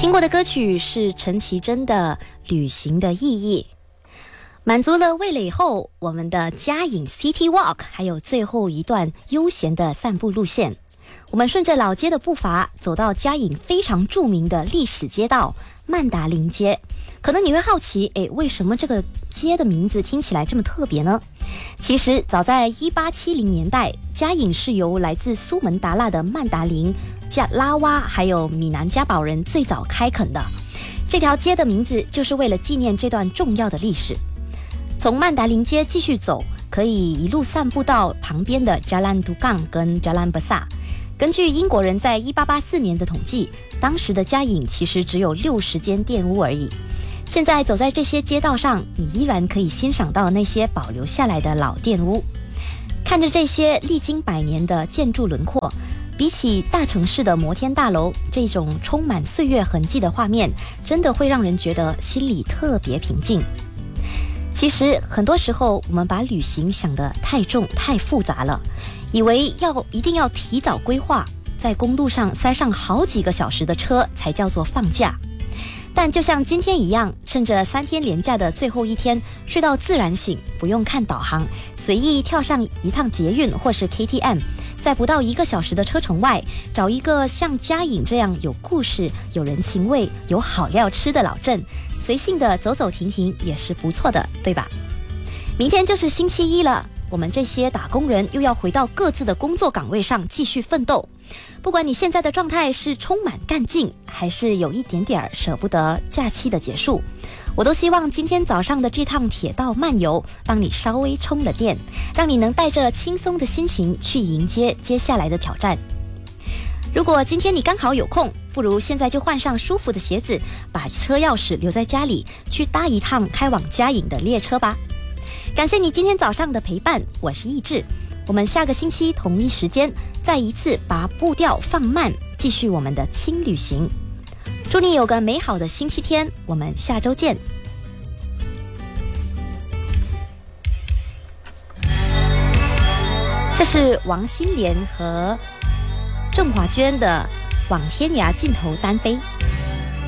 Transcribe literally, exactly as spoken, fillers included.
听过的歌曲是陈绮贞的《旅行的意义》。满足了味蕾后，我们的嘉颖 City Walk 还有最后一段悠闲的散步路线。我们顺着老街的步伐走到嘉颖非常著名的历史街道曼达林街。可能你会好奇，诶，为什么这个街的名字听起来这么特别呢？其实早在一八七零年代，嘉颖是由来自苏门答腊的曼达林、加拉哇还有米南加堡人最早开垦的。这条街的名字就是为了纪念这段重要的历史。从曼达林街继续走，可以一路散步到旁边的 Jalan Dugang 跟 Jalan Besar。根据英国人在一八八四年的统计，当时的嘉颖其实只有六十间店屋而已。现在走在这些街道上，你依然可以欣赏到那些保留下来的老店屋。看着这些历经百年的建筑轮廓，比起大城市的摩天大楼，这种充满岁月痕迹的画面，真的会让人觉得心里特别平静。其实很多时候我们把旅行想得太重太复杂了，以为要一定要提早规划，在公路上塞上好几个小时的车才叫做放假。但就像今天一样，趁着三天连假的最后一天，睡到自然醒，不用看导航，随意跳上一趟捷运或是 K T M， 在不到一个小时的车程外，找一个像嘉颖这样有故事、有人情味、有好料吃的老镇，随性的走走停停也是不错的，对吧？明天就是星期一了，我们这些打工人又要回到各自的工作岗位上继续奋斗。不管你现在的状态是充满干劲，还是有一点点舍不得假期的结束，我都希望今天早上的这趟铁道漫游帮你稍微充了电，让你能带着轻松的心情去迎接接下来的挑战。如果今天你刚好有空，不如现在就换上舒服的鞋子，把车钥匙留在家里，去搭一趟开往嘉颖的列车吧。感谢你今天早上的陪伴，我是易志。我们下个星期同一时间再一次把步调放慢，继续我们的轻旅行。祝你有个美好的星期天，我们下周见。这是王心莲和郑华娟的《往天涯尽头单飞》。